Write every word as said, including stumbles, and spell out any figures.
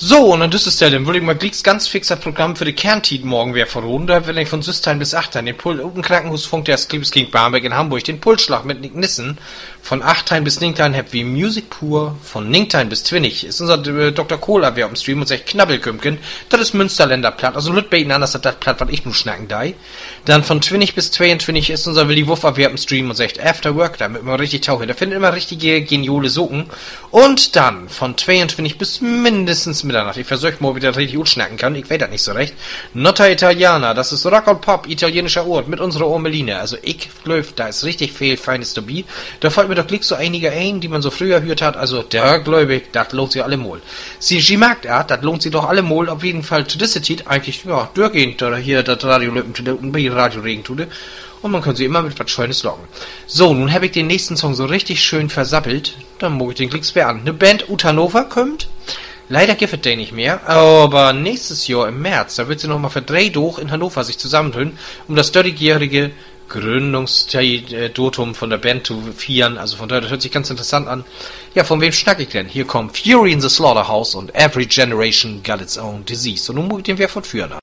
So, und dann das ist der, dann würde ich mal gleich ganz fixer Programm für die Kerntid morgen wer verroden. Da will ich von Süstein bis Achtein den Pult, oben Krankenhausfunk der Skribs King Barmbek in Hamburg, den Pulsschlag mit Nick Nissen. Von Achtein bis Ninktein hab wie Music pur, von Ninktein bis Twinnig ist unser äh, Doktor Kohl wer auf dem Stream und sagt Knabbelkümken, das ist Münsterländer Platt, also Lütbeten anders als das Platt, was ich nur schnacken dei. Dann von Twinnig bis zweiundzwanzig ist unser Willi Wuff wer auf dem Stream und sagt After Work, da mit immer richtig tauchen, da findet immer richtige geniale Socken. Und dann von zweiundzwanzig bis mindestens Mitternacht, ich versuch mal, wie der richtig gut schnacken kann, ich weiß das nicht so recht. Notta Italiana, das ist Rock und Pop, italienischer Ort, mit unserer Urmeline, also ich glaub, da ist richtig viel Feines dabei. Da fällt mir doch gleich so einige ein, die man so früher gehört hat, also da glaub ich, das lohnt sich allemal. Sie, sie mag das, das lohnt sich doch allemal, auf jeden Fall zu dieser Zeit eigentlich, ja, durchgehend, oder hier das Radio Löppen, bei Radio Regen tut. Und man kann sie immer mit was Schönes locken. So, nun habe ich den nächsten Song so richtig schön versappelt, dann mag ich den Klicks wer an. Eine Band Utanova kommt. Leider gibt es den nicht mehr, aber nächstes Jahr im März, da wird sie nochmal verdreht hoch in Hannover sich zusammentun, um das dreißigjährige Gründungsdatum von der Band zu feiern. Also von daher, das hört sich ganz interessant an. Ja, von wem schnack ich denn? Hier kommt Fury in the Slaughterhouse und Every Generation Got Its Own Disease. Und nun muss ich den wer fortführen an.